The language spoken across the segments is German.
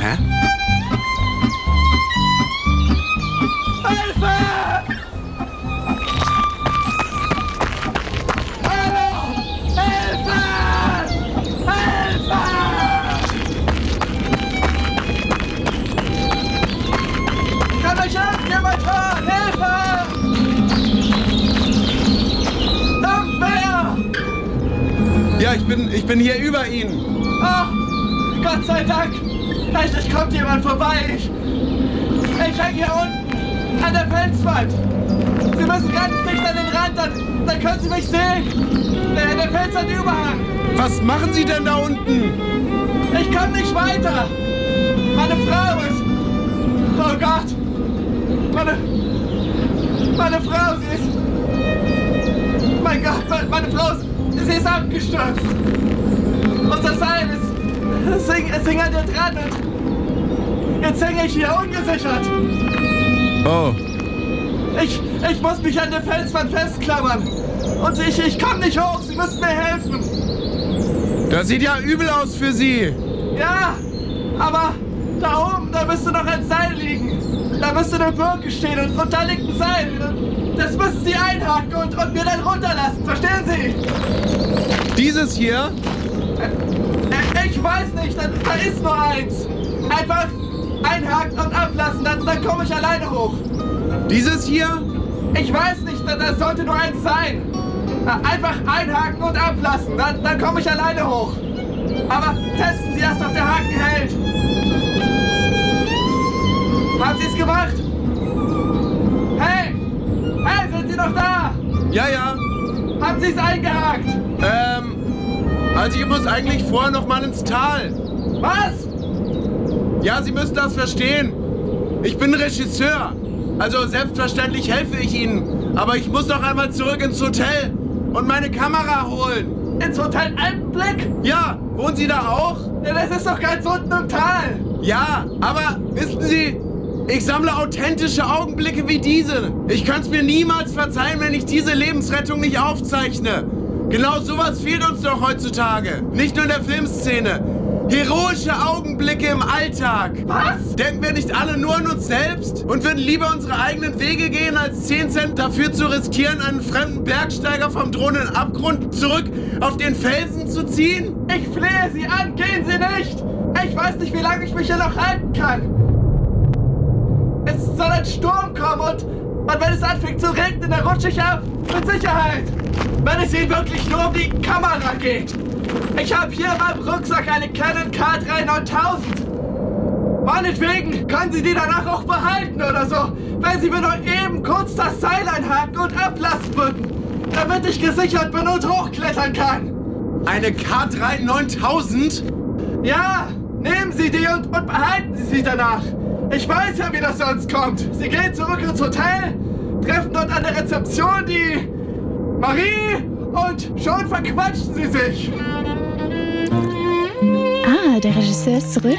Hä? Hilfe! Hallo! Hilfe! Hilfe! Kann mich irgendjemand hören? Hilfe! Irgendwer! Ja, ich bin hier über Ihnen. Oh, Gott sei Dank! Endlich kommt jemand vorbei! Ich hänge hier unten an der Felswand! Sie müssen ganz dicht an den Rand, dann können Sie mich sehen! Der Fels hat Überhang! Was machen Sie denn da unten? Ich komme nicht weiter! Meine Frau ist... Oh Gott! Meine Frau, sie ist... Mein Gott, meine Frau ist... Sie ist abgestürzt! Unser Seil ist... Es hing an der dran und... Jetzt hänge ich hier ungesichert! Oh. Ich muss mich an der Felswand festklammern! Und ich komme nicht hoch! Sie müssen mir helfen! Das sieht ja übel aus für Sie. Ja! Aber da oben, da müsste noch ein Seil liegen! Da müsste eine Birke stehen und da liegt ein Seil! Das müssen Sie einhaken und mir dann runterlassen! Verstehen Sie? Dieses hier? Ich weiß nicht, da ist nur eins. Einfach einhaken und ablassen, dann komme ich alleine hoch. Dieses hier? Ich weiß nicht, da sollte nur eins sein. Einfach einhaken und ablassen, dann komme ich alleine hoch. Aber testen Sie erst, ob der Haken hält. Haben Sie es gemacht? Hey! Hey, sind Sie noch da? Ja, ja. Haben Sie es eingehakt? Also ich muss eigentlich vorher noch mal ins Tal. Was? Ja, Sie müssen das verstehen. Ich bin Regisseur. Also selbstverständlich helfe ich Ihnen. Aber ich muss noch einmal zurück ins Hotel und meine Kamera holen. Ins Hotel Alpenblick? Ja, wohnen Sie da auch? Ja, das ist doch ganz unten im Tal. Ja, aber wissen Sie, ich sammle authentische Augenblicke wie diese. Ich kann es mir niemals verzeihen, wenn ich diese Lebensrettung nicht aufzeichne. Genau sowas fehlt uns doch heutzutage. Nicht nur in der Filmszene. Heroische Augenblicke im Alltag. Was? Denken wir nicht alle nur an uns selbst und würden lieber unsere eigenen Wege gehen, als 10 Cent dafür zu riskieren, einen fremden Bergsteiger vom drohenden Abgrund zurück auf den Felsen zu ziehen? Ich flehe Sie an, gehen Sie nicht! Ich weiß nicht, wie lange ich mich hier noch halten kann. Es soll ein Sturm kommen und wenn es anfängt zu regnen, dann rutsche ich ab. Mit Sicherheit. Wenn es Ihnen wirklich nur um die Kamera geht. Ich habe hier in meinem Rucksack eine Canon K3 9000. Meinetwegen können Sie die danach auch behalten oder so, wenn Sie mir nur eben kurz das Seil einhaken und ablassen würden, damit ich gesichert bin und hochklettern kann. Eine K3 9000? Ja, nehmen Sie die und behalten Sie sie danach. Ich weiß ja, wie das sonst kommt. Sie gehen zurück ins Hotel, treffen dort an der Rezeption die Marie und schon verquatschen Sie sich. Ah, der Regisseur ist zurück.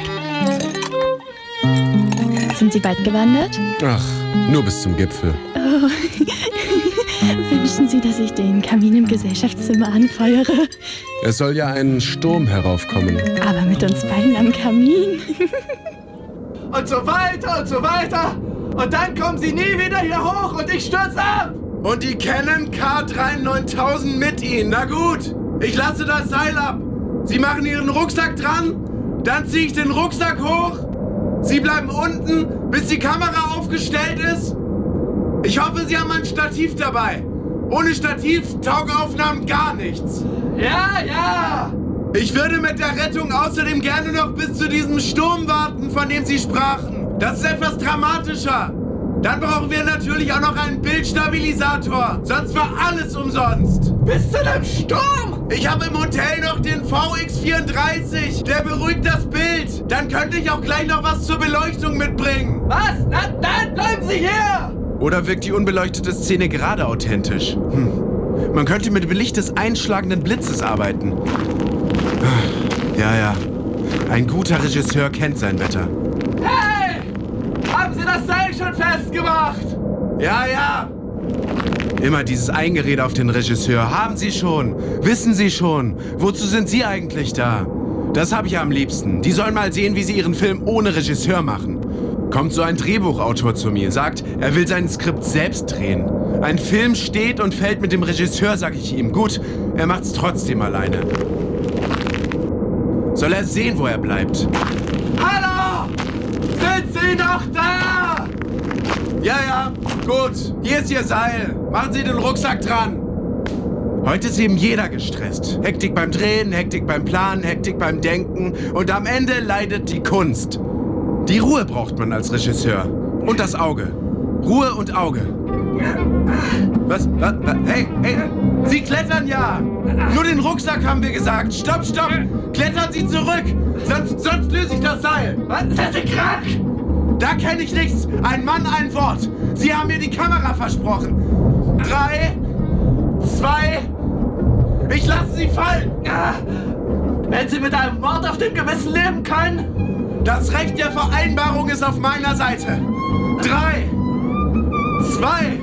Sind Sie weit gewandert? Ach, nur bis zum Gipfel. Oh. Wünschen Sie, dass ich den Kamin im Gesellschaftszimmer anfeuere? Es soll ja ein Sturm heraufkommen. Aber mit uns beiden am Kamin. Und so weiter und so weiter. Und dann kommen Sie nie wieder hier hoch und ich stürze ab. Und die Canon K3 9000 mit Ihnen. Na gut, ich lasse das Seil ab. Sie machen Ihren Rucksack dran, dann ziehe ich den Rucksack hoch. Sie bleiben unten, bis die Kamera aufgestellt ist. Ich hoffe, Sie haben ein Stativ dabei. Ohne Stativ taugen Aufnahmen gar nichts. Ja, ja. Ich würde mit der Rettung außerdem gerne noch bis zu diesem Sturm warten, von dem Sie sprachen. Das ist etwas dramatischer. Dann brauchen wir natürlich auch noch einen Bildstabilisator. Sonst war alles umsonst. Bis zu dem Sturm? Ich habe im Hotel noch den VX34. Der beruhigt das Bild. Dann könnte ich auch gleich noch was zur Beleuchtung mitbringen. Was? Nein, bleiben Sie hier! Oder wirkt die unbeleuchtete Szene gerade authentisch? Man könnte mit Belicht des einschlagenden Blitzes arbeiten. Ja. Ein guter Regisseur kennt sein Wetter. Hey! Haben Sie das Seil schon festgemacht? Ja. Immer dieses Eingerede auf den Regisseur. Haben Sie schon? Wissen Sie schon? Wozu sind Sie eigentlich da? Das habe ich ja am liebsten. Die sollen mal sehen, wie sie ihren Film ohne Regisseur machen. Kommt so ein Drehbuchautor zu mir, sagt, er will sein Skript selbst drehen. Ein Film steht und fällt mit dem Regisseur, sag ich ihm. Gut, er macht's trotzdem alleine. Soll er sehen, wo er bleibt? Hallo! Sind Sie noch da? Ja, gut. Hier ist Ihr Seil. Machen Sie den Rucksack dran. Heute ist eben jeder gestresst. Hektik beim Drehen, Hektik beim Planen, Hektik beim Denken. Und am Ende leidet die Kunst. Die Ruhe braucht man als Regisseur. Und das Auge. Ruhe und Auge. Was? Hey, Sie klettern ja. Nur den Rucksack haben wir gesagt. Stopp. Klettern Sie zurück. Sonst löse ich das Seil. Was? Sind Sie krank? Da kenne ich nichts. Ein Mann, ein Wort. Sie haben mir die Kamera versprochen. 3, 2, ich lasse Sie fallen. Wenn Sie mit einem Mord auf dem Gewissen leben können? Das Recht der Vereinbarung ist auf meiner Seite. 3, 2,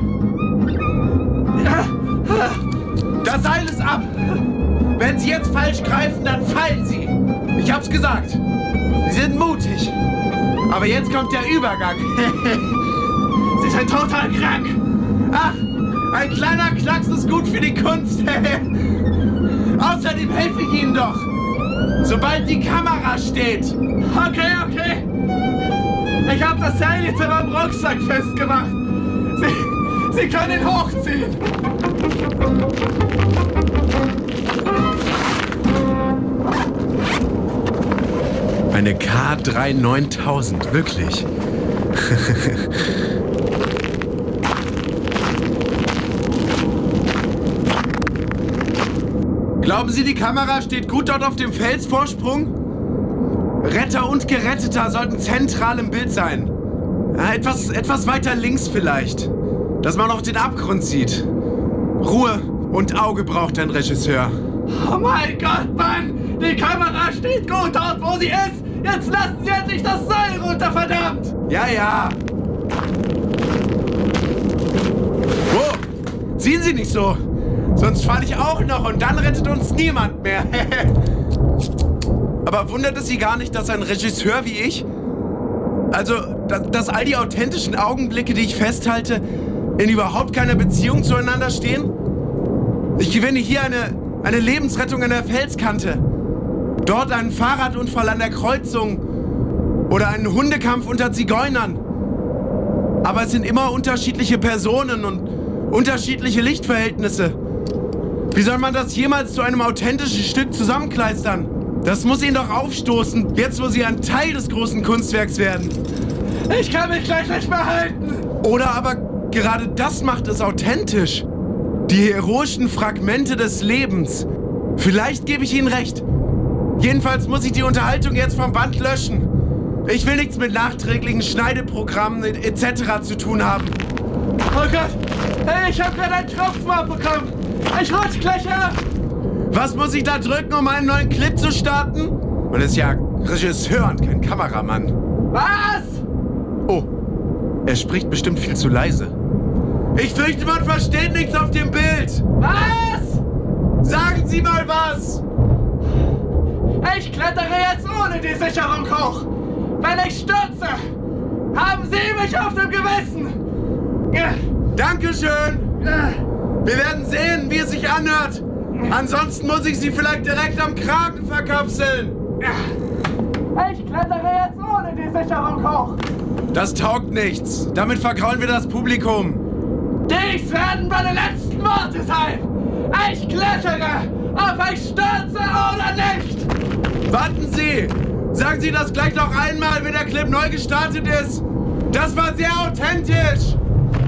das Seil ist ab. Wenn Sie jetzt falsch greifen, dann fallen Sie. Ich hab's gesagt. Sie sind mutig. Aber jetzt kommt der Übergang. Sie sind total krank. Ach, ein kleiner Klacks ist gut für die Kunst. Außerdem helfe ich Ihnen doch. Sobald die Kamera steht. Okay. Ich habe das Seil jetzt in meinem Rucksack festgemacht. Sie können ihn hochziehen. Eine K3 9000, wirklich. Glauben Sie, die Kamera steht gut dort auf dem Felsvorsprung? Retter und Geretteter sollten zentral im Bild sein. Ja, etwas weiter links vielleicht, dass man auch den Abgrund sieht. Ruhe und Auge braucht ein Regisseur. Oh mein Gott, Mann! Die Kamera steht gut dort, wo sie ist! Jetzt lassen Sie endlich das Seil runter, verdammt! Ja. Oh, ziehen Sie nicht so. Sonst falle ich auch noch und dann rettet uns niemand mehr. Aber wundert es Sie gar nicht, dass ein Regisseur wie ich, also dass all die authentischen Augenblicke, die ich festhalte, in überhaupt keiner Beziehung zueinander stehen? Ich gewinne hier eine Lebensrettung an der Felskante. Dort einen Fahrradunfall an der Kreuzung oder einen Hundekampf unter Zigeunern. Aber es sind immer unterschiedliche Personen und unterschiedliche Lichtverhältnisse. Wie soll man das jemals zu einem authentischen Stück zusammenkleistern? Das muss Ihnen doch aufstoßen, jetzt wo Sie ein Teil des großen Kunstwerks werden. Ich kann mich gleich nicht mehr halten. Oder aber gerade das macht es authentisch. Die heroischen Fragmente des Lebens. Vielleicht gebe ich Ihnen recht. Jedenfalls muss ich die Unterhaltung jetzt vom Band löschen. Ich will nichts mit nachträglichen Schneideprogrammen etc. zu tun haben. Oh Gott! Hey, ich habe gerade einen Tropfen abbekommen! Ich rutsch gleich ab! Was muss ich da drücken, um einen neuen Clip zu starten? Man ist ja Regisseur und kein Kameramann. Was? Oh, er spricht bestimmt viel zu leise. Ich fürchte, man versteht nichts auf dem Bild. Was? Sagen Sie mal was! Ich klettere jetzt ohne die Sicherung hoch! Wenn ich stürze, haben Sie mich auf dem Gewissen! Dankeschön! Wir werden sehen, wie es sich anhört. Ansonsten muss ich Sie vielleicht direkt am Kragen verkapseln. Ich klettere jetzt ohne die Sicherung hoch! Das taugt nichts. Damit vergraulen wir das Publikum. Dies werden meine letzten Worte sein! Ich klettere, ob ich stürze oder nicht! Warten Sie! Sagen Sie das gleich noch einmal, wenn der Clip neu gestartet ist. Das war sehr authentisch.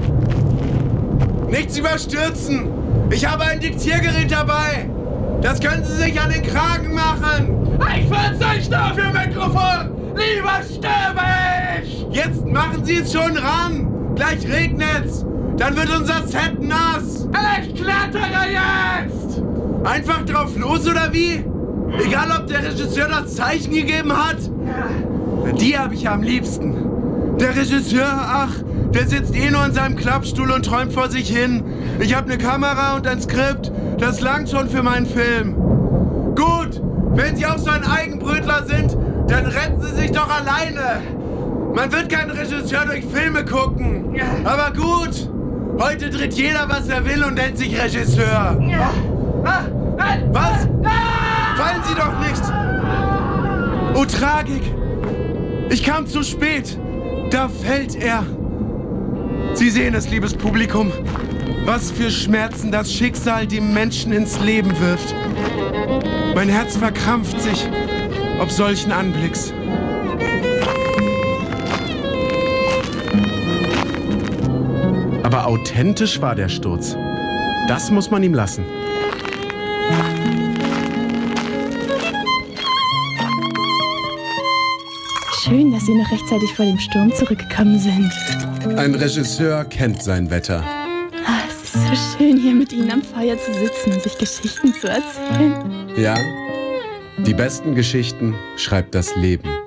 Nichts überstürzen. Ich habe ein Diktiergerät dabei. Das können Sie sich an den Kragen machen. Ich verzichte auf Ihr Mikrofon! Lieber sterbe ich! Jetzt machen Sie es schon ran. Gleich regnet's. Dann wird unser Set nass. Ich klettere jetzt! Einfach drauf los, oder wie? Egal, ob der Regisseur das Zeichen gegeben hat. Die habe ich am liebsten. Der Regisseur, ach, der sitzt eh nur in seinem Klappstuhl und träumt vor sich hin. Ich habe eine Kamera und ein Skript. Das langt schon für meinen Film. Gut, Wenn Sie auch so ein Eigenbrötler sind, dann retten Sie sich doch alleine. Man wird kein Regisseur durch Filme gucken. Aber gut, heute dreht jeder, was er will und nennt sich Regisseur. Was? Fallen Sie doch nicht! Oh, Tragik! Ich kam zu spät. Da fällt er. Sie sehen es, liebes Publikum. Was für Schmerzen das Schicksal dem Menschen ins Leben wirft. Mein Herz verkrampft sich ob solchen Anblicks. Aber authentisch war der Sturz. Das muss man ihm lassen. Schön, dass Sie noch rechtzeitig vor dem Sturm zurückgekommen sind. Ein Regisseur kennt sein Wetter. Es ist so schön, hier mit Ihnen am Feuer zu sitzen und sich Geschichten zu erzählen. Ja, die besten Geschichten schreibt das Leben.